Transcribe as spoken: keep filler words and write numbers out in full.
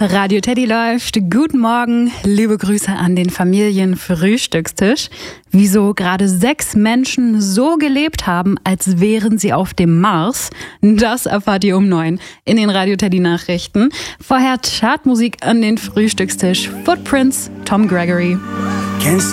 Radio Teddy läuft. Guten Morgen, liebe Grüße an den Familienfrühstückstisch. Wieso gerade sechs Menschen so gelebt haben, als wären sie auf dem Mars, das erfahrt ihr um neun in den Radio Teddy Nachrichten. Vorher Chartmusik an den Frühstückstisch. Footprints, Tom Gregory. Kennst